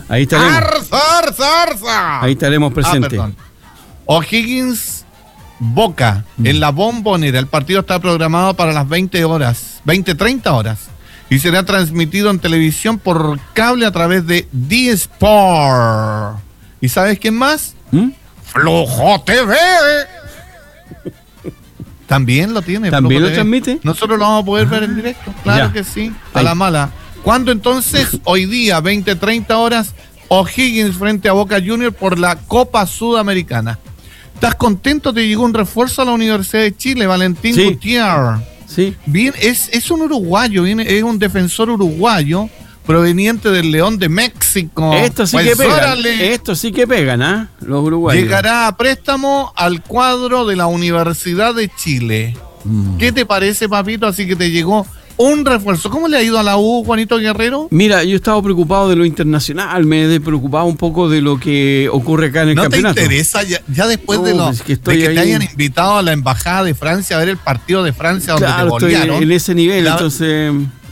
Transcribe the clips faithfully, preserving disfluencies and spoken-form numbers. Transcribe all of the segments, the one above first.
Ahí estaremos. ¡Arza, arza, arza! Ahí estaremos presentes. Ah, perdón. O'Higgins Boca, mm. en la Bombonera. El partido está programado para las veinte horas, veinte, treinta horas. Y será transmitido en televisión por cable a través de D-Sport. ¿Y sabes quién más? ¿Mm? Flujo T V. También lo tiene. ¿También lo transmite? Nosotros lo vamos a poder ver en directo. Claro ya. que sí. A Ahí. la mala. ¿Cuándo entonces? Hoy día, veinte, treinta horas, O'Higgins frente a Boca Juniors por la Copa Sudamericana. ¿Estás contento? Te llegó un refuerzo a la Universidad de Chile, Valentín sí. Gutiérrez. Sí. Bien, es, es un uruguayo, viene, es un defensor uruguayo proveniente del León de México. Esto sí pues que pegan. Órale. Esto sí que pegan, ¿ah? ¿eh? Los uruguayos. Llegará a préstamo al cuadro de la Universidad de Chile. Mm. ¿Qué te parece, papito? Así que te llegó un refuerzo. ¿Cómo le ha ido a la U, Juanito Guerrero? Mira, yo he estado preocupado de lo internacional, me he preocupado un poco de lo que ocurre acá en el ¿No campeonato. ¿No te interesa ya, ya después no, de, lo, es que, de que ahí... te hayan invitado a la Embajada de Francia a ver el partido de Francia donde claro, te golearon? Estoy en ese nivel, la... entonces...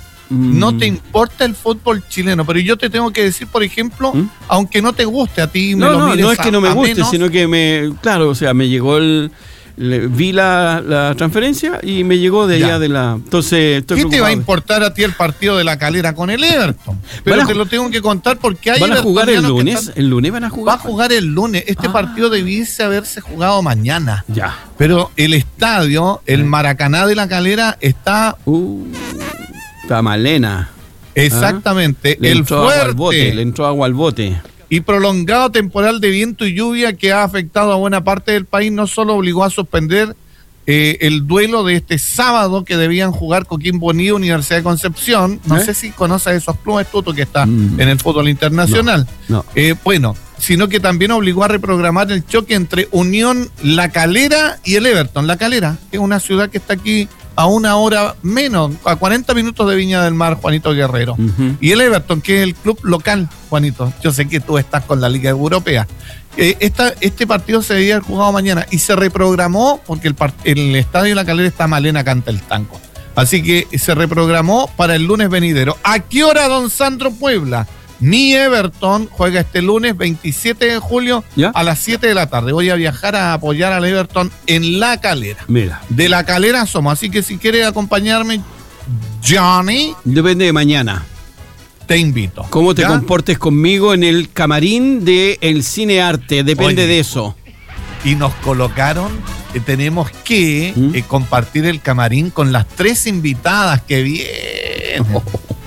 No te importa el fútbol chileno, pero yo te tengo que decir, por ejemplo, ¿Mm? aunque no te guste a ti, me no, lo no, mires no es que no me guste, menos. sino que me, claro, o sea, me llegó el, le, vi la, la transferencia y me llegó de allá ya. de la, entonces estoy ¿Qué preocupado. te va a importar a ti el partido de la Calera con el Everton? Pero a, te lo tengo que contar porque hay ¿Van a jugar el lunes? Están, ¿El lunes van a jugar? Va a jugar el lunes. Este ah. partido debiese haberse jugado mañana. Ya. Pero el estadio, el Maracaná de la Calera, está... Uh, está Malena. Exactamente, ¿Ah? el fuerte al bote, le entró agua al bote. Y prolongado temporal de viento y lluvia que ha afectado a buena parte del país no solo obligó a suspender eh, el duelo de este sábado que debían jugar Coquimbo Unido, Universidad de Concepción. No ¿Eh? sé si conoces esos clubes, Tuto, que está mm. en el fútbol internacional. No, no. Eh, bueno, sino que también obligó a reprogramar el choque entre Unión La Calera y el Everton. La Calera es una ciudad que está aquí a una hora menos, a cuarenta minutos de Viña del Mar, Juanito Guerrero. Uh-huh. Y el Everton, que es el club local, Juanito. Yo sé que tú estás con la Liga Europea. Eh, esta, este partido se debía haber jugado mañana y se reprogramó porque el, part- el estadio de La Calera está Malena canta el tango. Así que se reprogramó para el lunes venidero. ¿A qué hora, don Sandro Puebla? Mi Everton juega este lunes veintisiete de julio ¿Ya? a las siete de la tarde. Voy a viajar a apoyar al Everton en La Calera. Mira. De La Calera somos. Así que si quieres acompañarme, Johnny. Depende de mañana. Te invito. ¿Cómo te ¿Ya? comportes conmigo en el camarín del Cine Arte? Depende Oye, de eso. Y nos colocaron, eh, tenemos que ¿Mm? eh, compartir el camarín con las tres invitadas que vienen. Oh.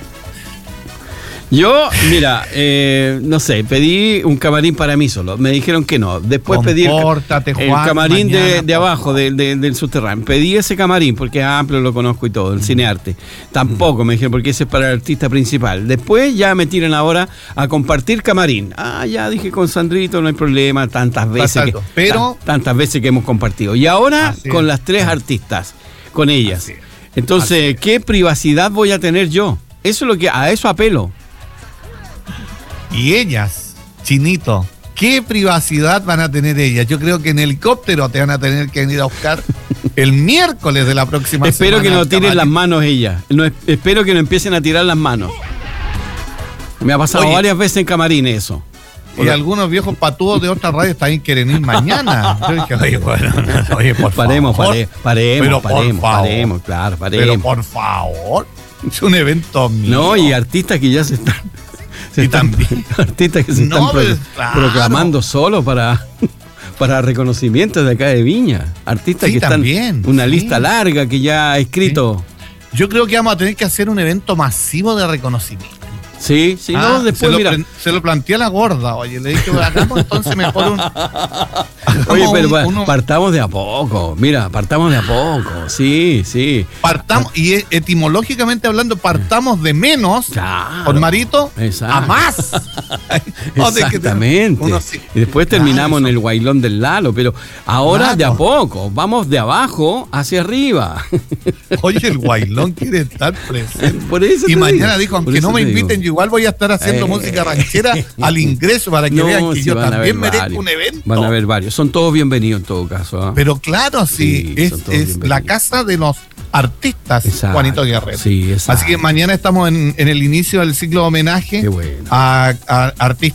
Yo, mira, eh, no sé, pedí un camarín para mí solo. Me dijeron que no. Después pedí el, Juan, el camarín mañana, de, de abajo, de, de, del subterráneo. Pedí ese camarín porque es amplio, lo conozco y todo, el cinearte. Tampoco me dijeron porque ese es para el artista principal. Después ya me tiran ahora a compartir camarín. Ah, ya dije con Sandrito, no hay problema, tantas veces, que, pero, tantas veces que hemos compartido. Y ahora con es. las tres artistas, con ellas. Entonces, ¿qué privacidad voy a tener yo? Eso es lo que, a eso apelo. Y ellas, Chinito, ¿qué privacidad van a tener ellas? Yo creo que en helicóptero te van a tener que venir a buscar el miércoles de la próxima espero semana. Espero que no tiren las manos ellas. No, espero que no empiecen a tirar las manos. Me ha pasado Oye, varias veces en camarín eso. Y Hola. algunos viejos patudos de otras radios también quieren ir mañana. Yo dije, oye, bueno, no, oye, por paremos, favor. Pare, paremos, Pero paremos, por paremos, claro, paremos. Pero por favor, es un evento mío. No, y artistas que ya se están... Se y están, también artistas que se no, están pro, claro. proclamando solo para, para reconocimiento de acá de Viña. Artistas sí, que están también, una sí. lista larga que ya ha escrito. Sí. Yo creo que vamos a tener que hacer un evento masivo de reconocimiento. Sí, sí, ah, no, después se lo, mira. Se lo planteé a la gorda, oye, le dije, hagamos entonces mejor un... Oye, pero un, uno, partamos de a poco, mira, partamos de a poco, sí, sí. Partamos, y etimológicamente hablando, partamos de menos, claro, por Marito, exacto. a más. Exactamente. Uno, sí. Y después terminamos claro, en el guailón del Lalo, pero ahora claro. de a poco, vamos de abajo hacia arriba. Oye, el guailón quiere estar presente. Por eso y mañana digo, dijo, aunque no me inviten, yo igual voy a estar haciendo eh, música ranchera al ingreso para que no, vean que sí, yo también merezco varios. un evento. Van a haber varios, son todos bienvenidos en todo caso. ¿eh? Pero claro, sí, sí es, es la casa de los artistas, exacto, Juanito Guerrero. Sí, así que mañana estamos en, en el inicio del ciclo de homenaje bueno. a, a artistas